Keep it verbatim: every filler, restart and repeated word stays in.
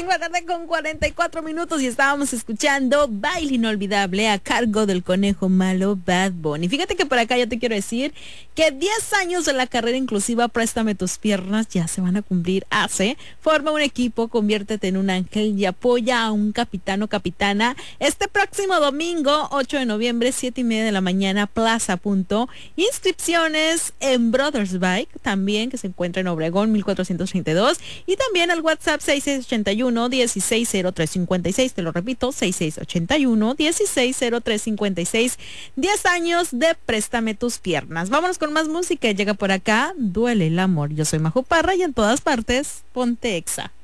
cinco de la tarde con cuarenta y cuatro minutos y estábamos escuchando Baile Inolvidable a cargo del conejo malo Bad Bunny. Fíjate que por acá yo te quiero decir que diez años de la carrera inclusiva Préstame tus piernas ya se van a cumplir hace. Forma un equipo, conviértete en un ángel y apoya a un capitán o capitana este próximo domingo, ocho de noviembre, siete y media de la mañana, Plaza Punto. Inscripciones en Brothers Bike, también que se encuentra en Obregón mil cuatrocientos treinta y dos, y también al WhatsApp seis seis ocho uno, uno seis cero tres cinco seis, te lo repito, seis seis ocho uno, uno seis cero tres cinco seis. diez años de Préstame tus piernas. Vámonos con más música. Llega por acá Duele el amor. Yo soy Majo Parra y en todas partes ponte Exa.